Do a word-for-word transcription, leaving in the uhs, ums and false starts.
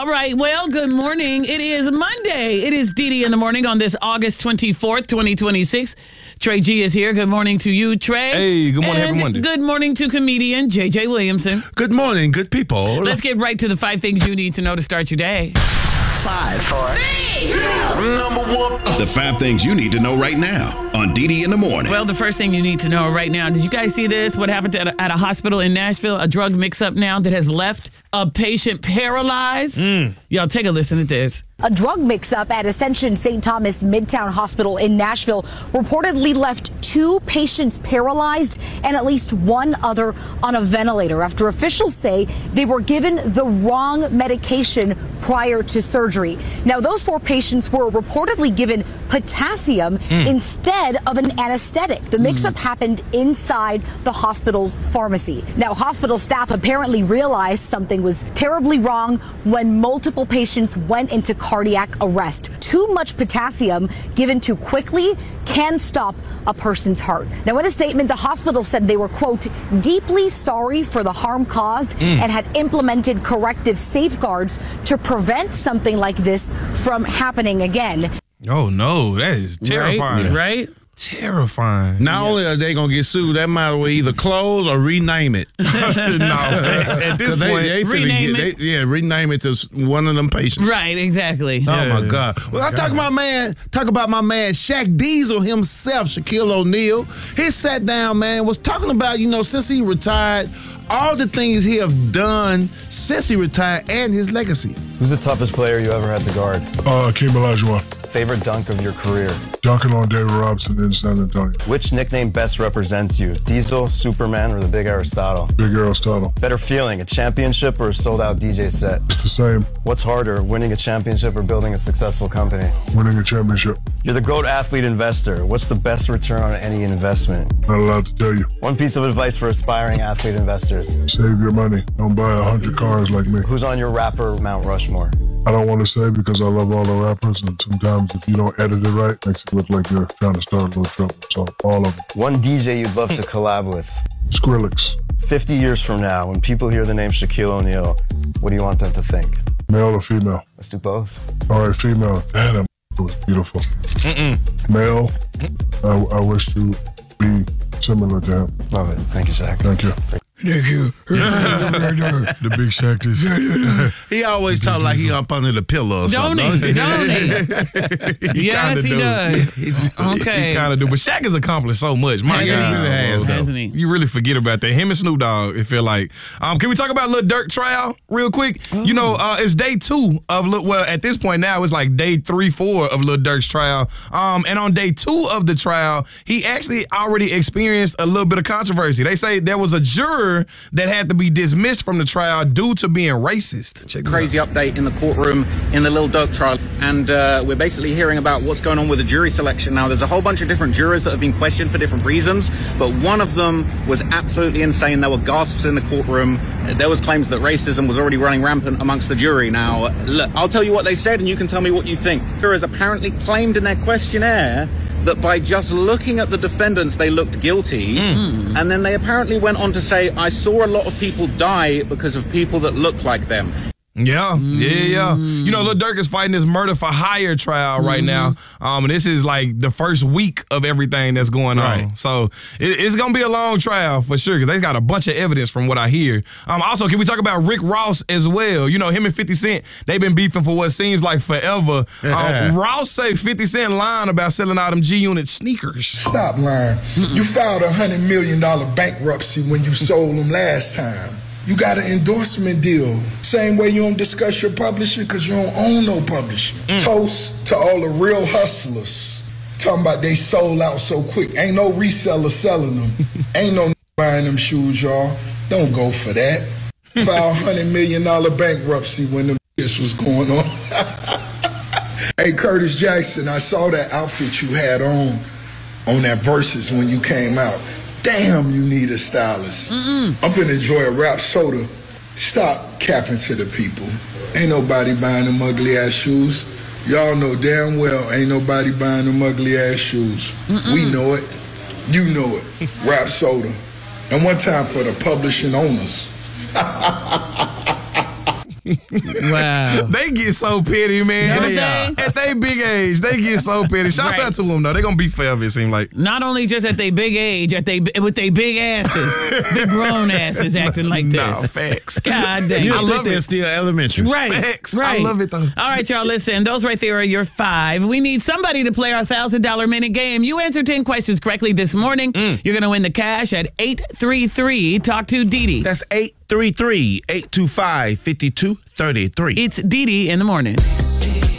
right. Well, good morning. It is Monday. It is Dee Dee in the morning on this August twenty-fourth, twenty twenty-six. Trey G is here. Good morning to you, Trey. Hey, good morning, and happy Monday. Good morning to comedian J J Williamson. Good morning, good people. Let's get right to the five things you need to know to start your day. Five, four, three, two, number one. The five things you need to know right now on Dee Dee in the morning. Well, the first thing you need to know right now, did you guys see this? What happened at a, at a hospital in Nashville? A drug mix-up now that has left a patient paralyzed. Mm. Y'all take a listen to this. A drug mix-up at Ascension Saint Thomas Midtown Hospital in Nashville reportedly left two patients paralyzed and at least one other on a ventilator after officials say they were given the wrong medication prior to surgery. Now, those four patients were reportedly given potassium mm. instead of an anesthetic. The mix-up mm. happened inside the hospital's pharmacy. Now, hospital staff apparently realized something was terribly wrong when multiple patients went into cardiac arrest. Too much potassium given too quickly can stop a person's heart. Now, in a statement, the hospital said they were, quote, deeply sorry for the harm caused mm. and had implemented corrective safeguards to prevent something like this from happening again. Oh, no, that is terrifying. Right? right? Terrifying. Not yeah. only are they going to get sued, that might well either close or rename it. no, at, at this they, point, they rename get, it. They, yeah, rename it to one of them patients. Right, exactly. Oh, yeah. my God. Well, I talk about man, talk about my man Shaq Diesel himself, Shaquille O'Neal. He sat down, man, was talking about, you know, since he retired, all the things he have done since he retired and his legacy. Who's the toughest player you ever had to guard? Uh, Hakeem Olajuwon. Favorite dunk of your career? Dunking on David Robinson in San Antonio. Which nickname best represents you? Diesel, Superman, or the Big Aristotle? Big Aristotle. Better feeling, a championship or a sold-out D J set? It's the same. What's harder, winning a championship or building a successful company? Winning a championship. You're the GOAT athlete investor. What's the best return on any investment? Not allowed to tell you. One piece of advice for aspiring athlete investors. Save your money. Don't buy a hundred cars like me. Who's on your rapper Mount Rushmore? I don't want to say because I love all the rappers, and sometimes if you don't edit it right, it makes it look like you're trying to start a little trouble. So, all of them. One D J you'd love to collab with? Skrillex. fifty years from now, when people hear the name Shaquille O'Neal, what do you want them to think? Male or female? Let's do both. All right, female. Damn, that was beautiful. Mm-mm. Male, I, I wish to be similar to him. Love it. Thank you, Shaq. Thank you. Thank you. The big Shaq is. He always talk like he up under the pillow or don't something. He? Don't he? he yes, he do. does. He do. Okay. He kind of do. But Shaq has accomplished so much. My Hasn't God. he? Really has, though. Hasn't he? You really forget about that. Him and Snoop Dogg, it feel like. Um, can we talk about Lil Durk trial real quick? Oh. You know, uh, it's day two of, Lil, well, at this point now, it's like day three, four of Lil Durk's trial. Um, and on day two of the trial, he actually already experienced a little bit of controversy. They say there was a juror that had to be dismissed from the trial due to being racist. Check this Crazy out. update in the courtroom in the Lil Durk trial, and uh, we're basically hearing about what's going on with the jury selection now. There's a whole bunch of different jurors that have been questioned for different reasons, but one of them was absolutely insane. There were gasps in the courtroom. There was claims that racism was already running rampant amongst the jury. Now, look, I'll tell you what they said, and you can tell me what you think. Jurors apparently claimed in their questionnaire that by just looking at the defendants, they looked guilty. Mm. And then they apparently went on to say, I saw a lot of people die because of people that look like them. Yeah, mm. yeah, yeah. You know, Lil Durk is fighting this murder for hire trial right mm-hmm. now. Um, and this is like the first week of everything that's going right. on. So it, it's going to be a long trial for sure because they got a bunch of evidence from what I hear. Um, also, can we talk about Rick Ross as well? You know, him and fifty Cent, they've been beefing for what seems like forever. Um, Ross say fifty Cent lying about selling all them G-Unit sneakers. Stop lying. Mm-mm. You filed a one hundred million dollars bankruptcy when you sold them last time. You got an endorsement deal. Same way you don't discuss your publishing because you don't own no publishing. Mm. Toast to all the real hustlers. Talking about they sold out so quick. Ain't no reseller selling them. Ain't no buying them shoes, y'all. Don't go for that. Filed one hundred million dollars bankruptcy when the this was going on. Hey, Curtis Jackson, I saw that outfit you had on on that Versus when you came out. Damn, you need a stylist. Mm-mm. I'm finna enjoy a rap soda. Stop capping to the people. Ain't nobody buying them ugly ass shoes. Y'all know damn well ain't nobody buying them ugly ass shoes. Mm-mm. We know it. You know it. Rap soda. And one time for the publishing owners. Wow. They get so petty, man. Don't They- they? At their big age, they get so petty. Shouts Right. out to them, though. They're going to be forever, it seems like. Not only just at their big age, at they with their big asses, big grown asses acting like this. Nah, facts. God damn. You I think love they're it. still elementary. Right, Facts. I right. love it, though. All right, y'all, listen. Those right there are your five. We need somebody to play our one thousand dollars minute game. You answered ten questions correctly this morning. Mm. You're going to win the cash at eight three three. Talk to Dee Dee. That's eight three three, eight two five, five two three three. It's Dee Dee in the morning.